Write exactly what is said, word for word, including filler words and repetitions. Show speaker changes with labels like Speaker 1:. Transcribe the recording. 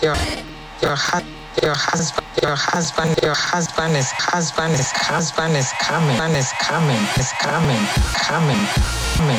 Speaker 1: your your husband your husband your husband your husband is husband is husband is coming is coming is coming coming coming